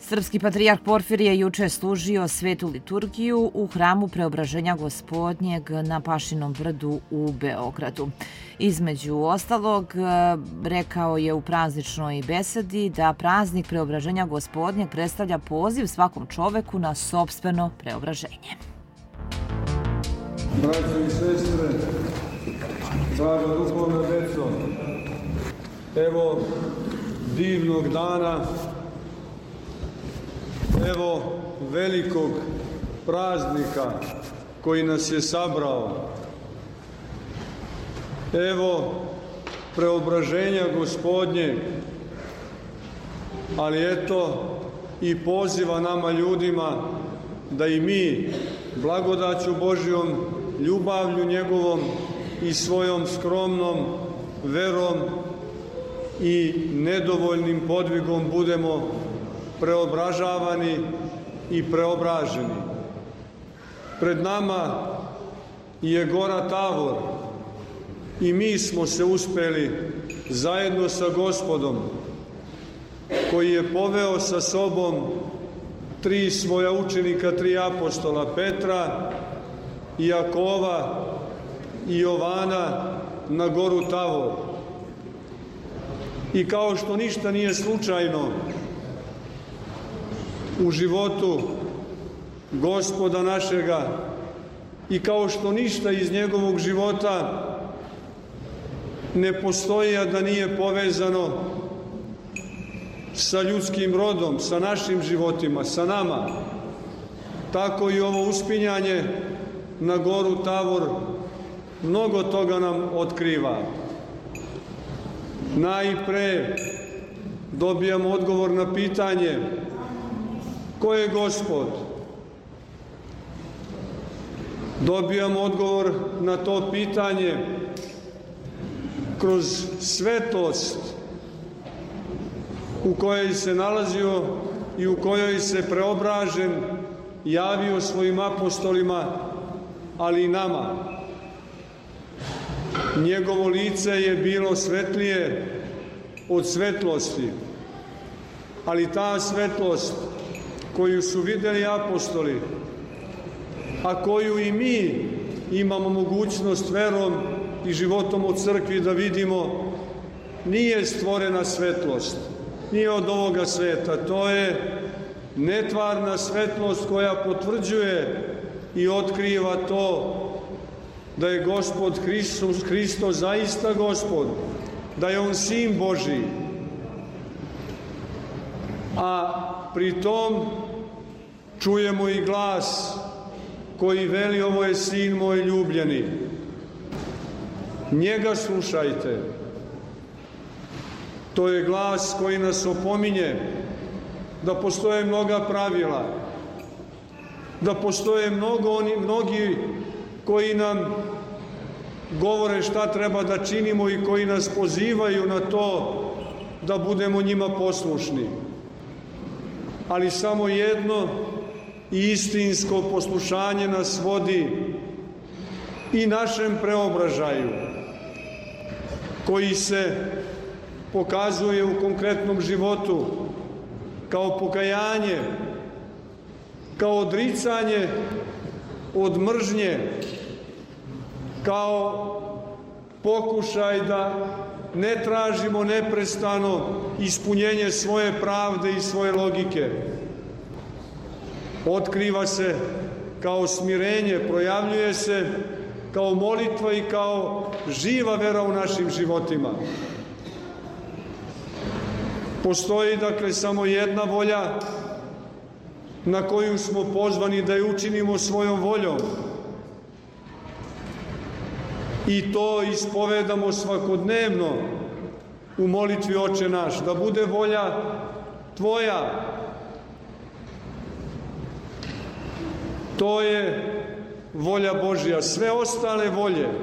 Srpski patrijarh Porfirije juče je služio svetu liturgiju u hramu Preobraženja Gospodnjeg na Pašinom brdu u Beogradu. Između ostalog, rekao je u prazničnoj besedi da praznik Preobraženja Gospodnjeg predstavlja poziv svakom čoveku na sopstveno preobraženje. Braćo i sestre, draga duhovna deco, evo divnog dana, evo velikog praznika koji nas je sabrao. Evo preobraženja Gospodnjeg, ali eto i poziva nama ljudima da i mi blagodaću Božjom, ljubavlju njegovom i svojom skromnom verom i nedovoljnim podvigom budemo preobražavani i preobraženi. Pred nama je gora Tavor i mi smo se uspeli zajedno sa Gospodom, koji je poveo sa sobom 3 svoja učenika, 3 apostola, Petra, Jakova i Jovana, na goru Tavor. I kao što ništa nije slučajno u životu Gospoda našega i kao što ništa iz njegovog života ne postoji, a da nije povezano sa ljudskim rodom, sa našim životima, sa nama, tako i ovo uspinjanje na goru Tavor mnogo toga nam otkriva. Najpre dobijamo odgovor na pitanje ko je Gospod? Dobijamo odgovor na to pitanje kroz svetost u kojoj se nalazio i u kojoj se preobražen javio svojim apostolima, ali i nama. Njegovo lice je bilo svetlije od svetlosti, ali ta svetlost koju su videli apostoli, a koju i mi imamo mogućnost verom i životom u crkvi da vidimo, nije stvorena svetlost, nije od ovoga sveta. To je netvarna svetlost koja potvrđuje i otkriva to da je Gospod Hristos zaista Gospod, da je On Sin Božji. A pri tom čujemo i glas koji veli: ovo je Sin moj ljubljeni. Njega slušajte. To je glas koji nas opominje da postoje mnoga pravila, da postoje mnogi koji nam govore šta treba da činimo i koji nas pozivaju na to da budemo njima poslušni. Ali samo jedno i istinsko poslušanje nas vodi i našem preobražaju, koji se pokazuje u konkretnom životu kao pokajanje, kao odricanje od mržnje, kao pokušaj da ne tražimo neprestano ispunjenje svoje pravde i svoje logike. Otkriva se kao smirenje, projavljuje se kao molitva i kao živa vera u našim životima. Postoji, dakle, samo jedna volja na koju smo pozvani da je učinimo svojom voljom. I to ispovedamo svakodnevno u molitvi Oče naš, da bude volja Tvoja. To je volja Božja. Sve ostale volje